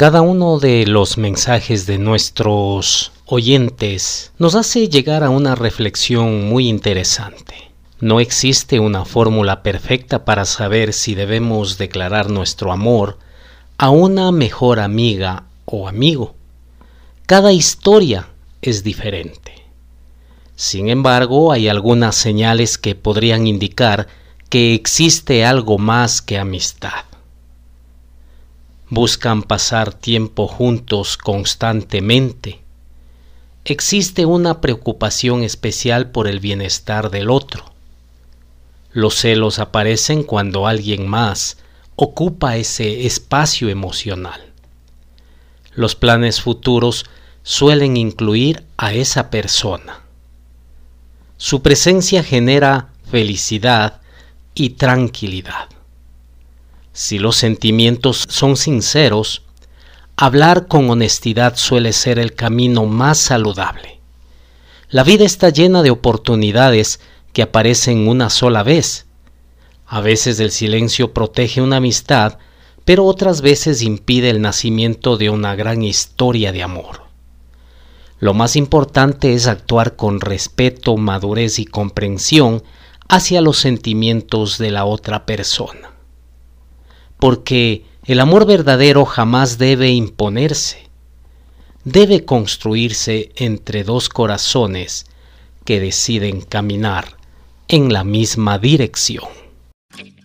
Cada uno de los mensajes de nuestros oyentes nos hace llegar a una reflexión muy interesante. No existe una fórmula perfecta para saber si debemos declarar nuestro amor a una mejor amiga o amigo. Cada historia es diferente. Sin embargo, hay algunas señales que podrían indicar que existe algo más que amistad. Buscan pasar tiempo juntos constantemente. Existe una preocupación especial por el bienestar del otro. Los celos aparecen cuando alguien más ocupa ese espacio emocional. Los planes futuros suelen incluir a esa persona. Su presencia genera felicidad y tranquilidad. Si los sentimientos son sinceros, hablar con honestidad suele ser el camino más saludable. La vida está llena de oportunidades que aparecen una sola vez. A veces el silencio protege una amistad, pero otras veces impide el nacimiento de una gran historia de amor. Lo más importante es actuar con respeto, madurez y comprensión hacia los sentimientos de la otra persona. Porque el amor verdadero jamás debe imponerse. Debe construirse entre dos corazones que deciden caminar en la misma dirección.